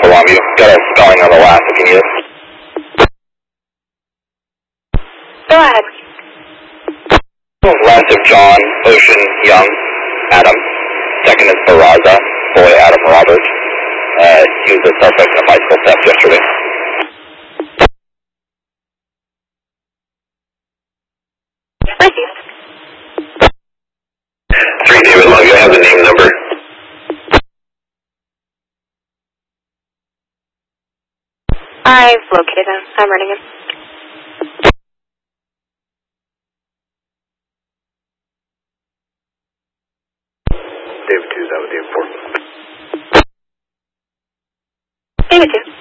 for Longview. Got a spelling on the last if you need it. Go ahead. Last of John, Ocean, Young, Adam. Second is Barraza, boy Adam Roberts. He was a suspect in a bicycle theft yesterday. Ricky. 3 David Longview, I have the name number. I've located him. I'm running him. David 2, that would be important. David 2.